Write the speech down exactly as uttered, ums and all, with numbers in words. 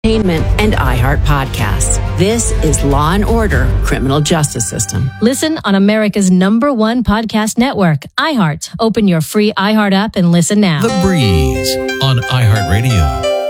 Entertainment and iHeart Podcasts. This is Law and Order: Criminal Justice System. Listen on America's number one podcast network, iHeart. Open your free iHeart app and listen now. The Breeze on iHeartRadio.